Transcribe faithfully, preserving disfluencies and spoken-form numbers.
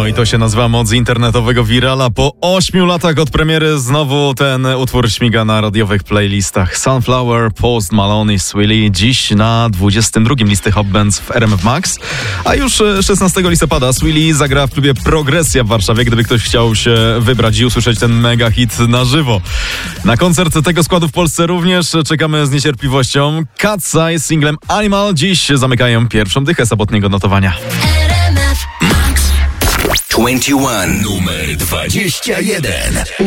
i to się nazywa moc internetowego wirala. Po ośmiu latach od premiery znowu ten utwór śmiga na radiowych playlistach. Sunflower, Post Malone i Swilly dziś na dwudziestym drugim listy Hot Bands w R M F Max. A już szesnastego listopada Swilly zagra w klubie Progresja w Warszawie, gdyby ktoś chciał się wybrać i usłyszeć ten mega hit na żywo. Na koncert tego składu w Polsce również czekamy z niecierpliwością. Cat's z singlem Animal dziś zamykają pierwszą dychę sobotniego notowania. dwadzieścia jeden numer dwadzieścia jeden.